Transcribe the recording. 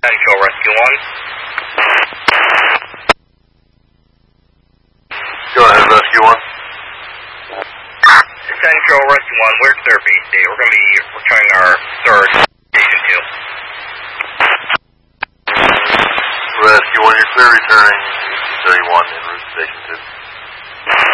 Central Rescue 1. Go ahead, Rescue 1. Central Rescue 1, where's their base date? We're going to be returning our third Station 2. Rescue 1, you're clear returning 31 en route to Station 2.